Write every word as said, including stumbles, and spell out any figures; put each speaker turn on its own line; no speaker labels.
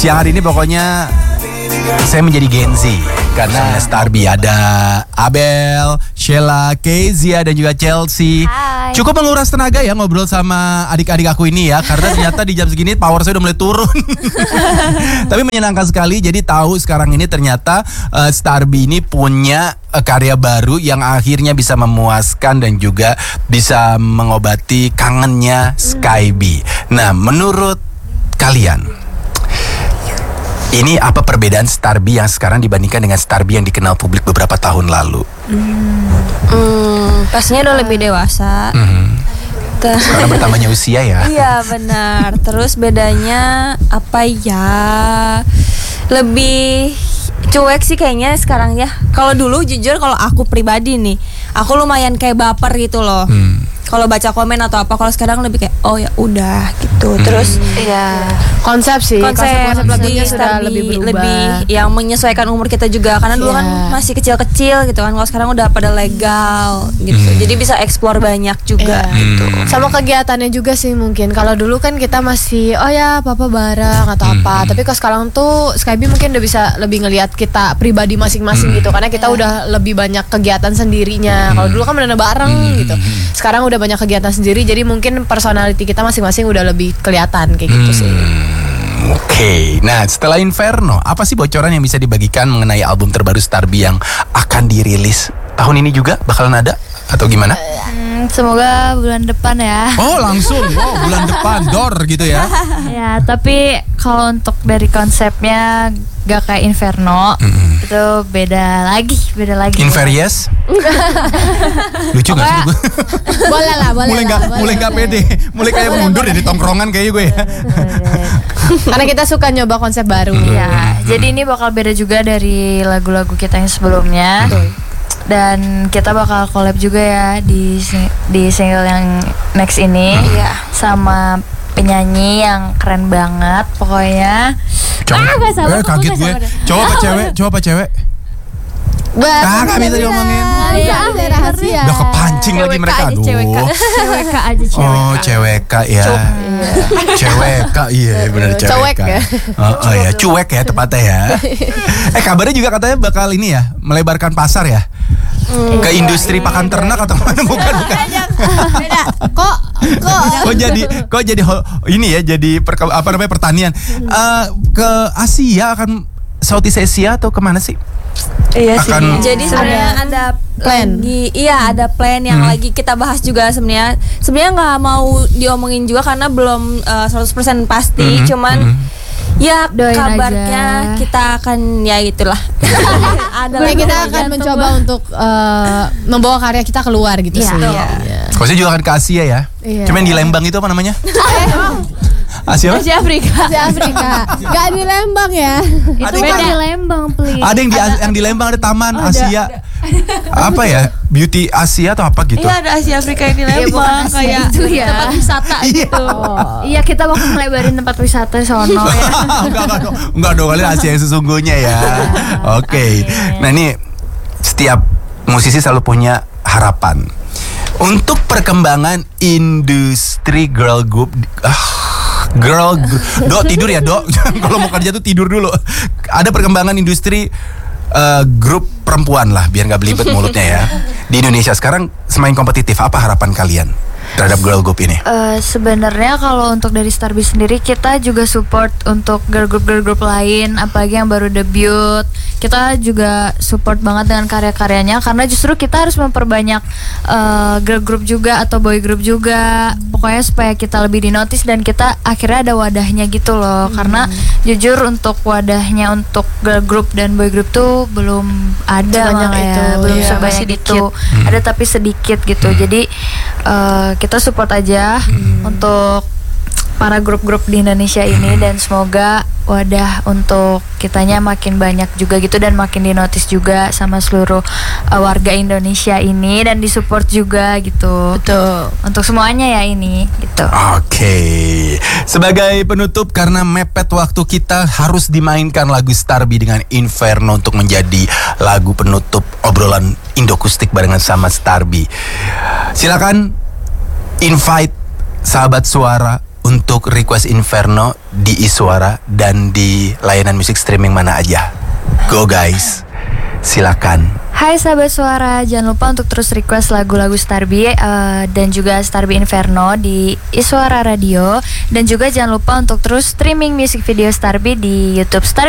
siang hari ini pokoknya saya menjadi Gen Z karena Starby ada Abel, Sheila, Kezia dan juga Chelsea.
Hai.
Cukup menguras tenaga ya ngobrol sama adik-adik aku ini ya, karena ternyata di jam segini power saya udah mulai turun. Tapi menyenangkan sekali. Jadi tahu sekarang ini ternyata uh, Starby ini punya uh, karya baru yang akhirnya bisa memuaskan dan juga bisa mengobati kangennya Skyby. Nah, menurut kalian, ini apa perbedaan Starby yang sekarang dibandingkan dengan Starby yang dikenal publik beberapa tahun lalu?
Hmm, hmm pastinya udah lebih dewasa.
Mm-hmm. Karena bertambahnya usia ya.
Iya benar. Terus bedanya apa ya? Lebih cuek sih kayaknya sekarang ya. Kalau dulu jujur kalau aku pribadi nih, aku lumayan kayak baper gitu loh. Hmm. Kalau baca komen atau apa, kalau sekarang lebih kayak oh ya udah gitu. Terus
ya konsep sih,
konsep,
konsep lagunya sudah
Starby
lebih berubah,
lebih yang menyesuaikan umur kita juga. Karena dulu
yeah.
kan masih kecil-kecil gitu kan. Kalau sekarang udah pada legal gitu.
Hmm.
Jadi bisa explore banyak juga
yeah.
gitu.
Hmm.
Sama kegiatannya juga sih mungkin. Kalau dulu kan kita masih oh ya papa bareng atau
hmm.
apa. Tapi kalau sekarang tuh Skyby mungkin udah bisa lebih ngelihat kita pribadi masing-masing
hmm.
gitu. Karena kita yeah. udah lebih banyak kegiatan sendirinya.
Hmm.
Kalau dulu kan benar bareng
hmm.
gitu. Sekarang udah banyak kegiatan sendiri. Jadi mungkin personality kita masing-masing udah lebih kelihatan kayak gitu
hmm.
sih.
Oke, okay. Nah setelah Inferno, apa sih bocoran yang bisa dibagikan mengenai album terbaru Starby yang akan dirilis tahun ini juga bakalan ada atau gimana?
Hmm, semoga bulan depan ya.
Oh langsung, oh bulan depan, door gitu ya?
Ya, tapi kalau untuk dari konsepnya gak kayak Inferno, mm-hmm. itu beda lagi, beda lagi.
Inferyes? Lucu nggak sih gue?
Boleh lah, boleh.
Mulai nggak, mulai nggak pede, mulai kayak mundur dari tongkrongan kayaknya gue ya.
Karena kita suka nyoba konsep baru.
Ya, hmm. jadi ini bakal beda juga dari lagu-lagu kita yang sebelumnya.
Betul.
Dan kita bakal collab juga ya di di single yang next ini
Iya.
sama penyanyi yang keren banget pokoknya.
Coba,
ah, gak sabar,
eh, kaget gue. Coba apa cewek? Coba apa cewek? Ah, gak bisa diomongin.
Iya, rahasia.
Udah kepancing lagi mereka. Aduh.
Cewek K aja cewek.
Oh, cewek K ya. Cewek K, iya benar cewek
Cewek
K.
ya.
Oh, oh ya, cuek ya tepatnya ya. Eh kabarnya juga katanya bakal ini ya, melebarkan pasar ya. Hmm, ke industri iya, pakan ternak atau mana bukan bukan.
Beda. Kok kok
kok jadi kok jadi ini ya jadi per, apa namanya pertanian uh, ke Asia akan Southeast Asia atau kemana sih?
Iya sih.
Akan,
jadi sebenarnya ada
plan.
Lagi, iya ada plan yang hmm. lagi kita bahas juga sebenarnya. Sebenarnya nggak mau diomongin juga karena belum uh, seratus persen pasti. Hmm. Cuman hmm. ya
doain
kabarnya aja. Kita akan ya itulah. Ada
nah, kita akan mencoba lah. Untuk uh, membawa karya kita keluar gitu
ya.
sih.
Iya.
Ya. Kau sih juga akan ke Asia ya. Iya. Cuman di Lembang itu apa namanya? Asia,
Asia Afrika. Asia Afrika. Gak di Lembang ya.
Itu beda di Lembang, please.
Ada yang di ada, yang di Lembang ada taman oh, Asia. Ada. Apa ya? Beauty Asia atau apa gitu?
Iya ada Asia Afrika yang di Lembang kayak
itu ya.
Tempat wisata gitu.
Oh. Iya kita bakal melebarin tempat wisata sono ya.
enggak enggak dong. Enggak dong kalian Asia yang sesungguhnya ya. Oke. Okay. Nah ini setiap musisi selalu punya harapan untuk perkembangan industri girl group. Ah, girl, dok tidur ya dok. Kalau mau kerja tuh tidur dulu. Ada perkembangan industri uh, grup perempuan lah, biar nggak belibet mulutnya ya. Di Indonesia sekarang semakin kompetitif. Apa harapan kalian terhadap girl group ini?
Uh, sebenarnya kalau untuk dari Starby sendiri kita juga support untuk girl group girl group lain, apalagi yang baru debut. Kita juga support banget dengan karya-karyanya karena justru kita harus memperbanyak uh, girl group juga atau boy group juga. Pokoknya supaya kita lebih dinotis dan kita akhirnya ada wadahnya gitu loh. Hmm. Karena jujur untuk wadahnya untuk girl group dan boy group tuh belum ada
banyak
ya,
itu,
belum
ya,
sebanyak itu.
Hmm.
Ada tapi sedikit gitu. Hmm. Jadi uh, kita support aja hmm. untuk para grup-grup di Indonesia ini dan semoga wadah untuk kitanya makin banyak juga gitu dan makin dinotis juga sama seluruh uh, warga Indonesia ini dan disupport juga gitu.
Betul.
Untuk semuanya ya ini gitu.
Oke. Okay. Sebagai penutup karena mepet waktu kita harus dimainkan lagu Starby dengan Inferno untuk menjadi lagu penutup obrolan Indokustik barengan sama Starby. Silakan invite sahabat suara untuk request Inferno di Iswara dan di layanan musik streaming mana aja. Go guys, silakan.
Hai sahabat suara, jangan lupa untuk terus request lagu-lagu Starby uh, dan juga Starby Inferno di Iswara Radio. Dan juga jangan lupa untuk terus streaming music video Starby di YouTube Starby